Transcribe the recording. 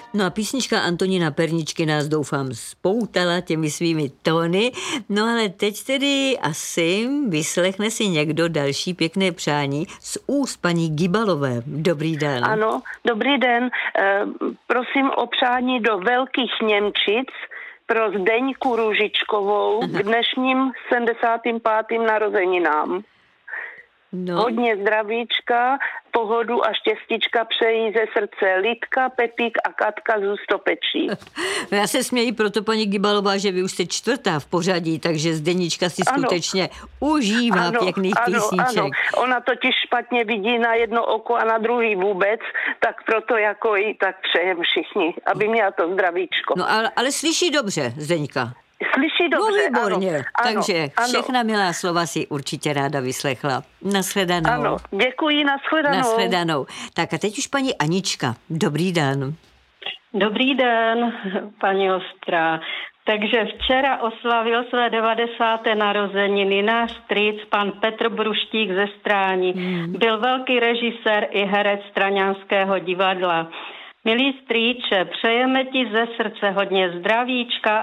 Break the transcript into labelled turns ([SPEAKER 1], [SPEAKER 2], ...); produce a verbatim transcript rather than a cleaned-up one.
[SPEAKER 1] No a písnička Antonína Perničky nás doufám spoutala těmi svými tóny. No ale teď tedy asi vyslechne si někdo další pěkné přání z úst paní Gybalové. Dobrý den.
[SPEAKER 2] Ano, dobrý den. E, prosím o přání do Velkých Němčic pro Zdeňku Růžičkovou k dnešním sedmdesátým pátým narozeninám.
[SPEAKER 1] No.
[SPEAKER 2] Hodně zdravíčka, pohodu a štěstíčka přejí ze srdce Lidka, Pepík a Katka z Ústopečí.
[SPEAKER 1] Já se směji proto, paní Gybalová, že vy už jste čtvrtá v pořadí, takže Zdeníčka si
[SPEAKER 2] ano.
[SPEAKER 1] skutečně užívá
[SPEAKER 2] ano,
[SPEAKER 1] pěkných
[SPEAKER 2] ano,
[SPEAKER 1] písniček.
[SPEAKER 2] Ano. Ona totiž špatně vidí na jedno oko a na druhý vůbec, tak proto jako jí tak přejem všichni, aby měla to zdravíčko.
[SPEAKER 1] No ale, ale slyší dobře, Zdeňka.
[SPEAKER 2] Slyší dobře,
[SPEAKER 1] No výborně,
[SPEAKER 2] ano,
[SPEAKER 1] takže
[SPEAKER 2] ano,
[SPEAKER 1] všechna milá slova si určitě ráda vyslechla. Nashledanou.
[SPEAKER 2] Ano, děkuji, nashledanou.
[SPEAKER 1] Nashledanou. Tak a teď už paní Anička. Dobrý den.
[SPEAKER 3] Dobrý den, paní Ostrá. Takže včera oslavil své devadesáté narozeniny náš strýc, pan Petr Bruštík ze Strání. Hmm. Byl velký režisér i herec Straňanského divadla. Milý strýče, přejeme ti ze srdce hodně zdravíčka